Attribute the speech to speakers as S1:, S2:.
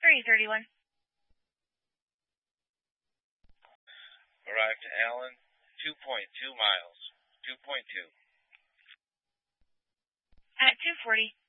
S1: 3:31.
S2: Arrived to Allen, 2.2 miles. 2.2.
S1: At 2:40.